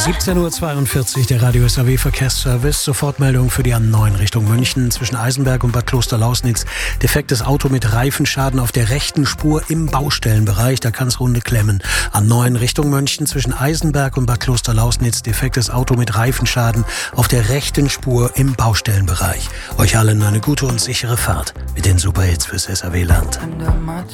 17:42 Uhr, der Radio SAW Verkehrsservice. Sofortmeldung für die A9 Richtung München zwischen Eisenberg und Bad Klosterlausnitz. Defektes Auto mit Reifenschaden auf der rechten Spur im Baustellenbereich. Da kann es Runde klemmen. A9 Richtung München zwischen Eisenberg und Bad Klosterlausnitz. Defektes Auto mit Reifenschaden auf der rechten Spur im Baustellenbereich. Euch allen eine gute und sichere Fahrt mit den Superhits fürs SAW-Land.